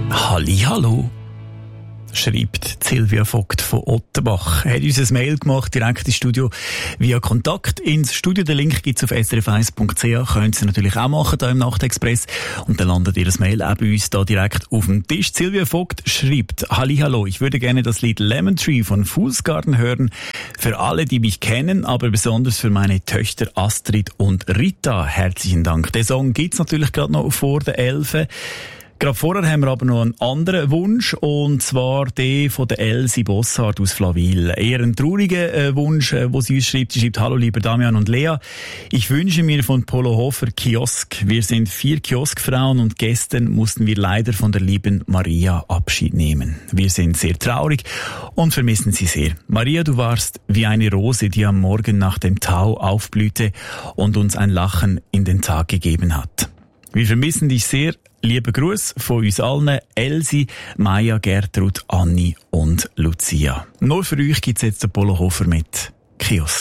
Hallihallo, schreibt Silvia Vogt von Ottenbach. Er hat uns ein Mail gemacht, direkt ins Studio via Kontakt ins Studio. Den Link gibt es auf srf1.ch. Können Sie natürlich auch machen, hier im Nachtexpress. Und dann landet Ihr Mail auch bei uns da direkt auf dem Tisch. Silvia Vogt schreibt: Hallihallo, ich würde gerne das Lied Lemon Tree von Fool's Garden hören. Für alle, die mich kennen, aber besonders für meine Töchter Astrid und Rita. Herzlichen Dank. Den Song gibt's natürlich gerade noch vor der 11. Gerade vorher haben wir aber noch einen anderen Wunsch, und zwar den von der Elsie Bossard aus Flawil. Eher ein trauriger Wunsch, wo sie uns schreibt. Sie schreibt: Hallo lieber Damian und Lea, ich wünsche mir von Polo Hofer Kiosk. Wir sind 4 Kioskfrauen und gestern mussten wir leider von der lieben Maria Abschied nehmen. Wir sind sehr traurig und vermissen sie sehr. Maria, du warst wie eine Rose, die am Morgen nach dem Tau aufblühte und uns ein Lachen in den Tag gegeben hat. Wir vermissen dich sehr. Liebe Gruß von uns allen, Elsie, Maja, Gertrud, Anni und Lucia. Nur für euch gibt's jetzt den Polo Hofer mit Kiosk.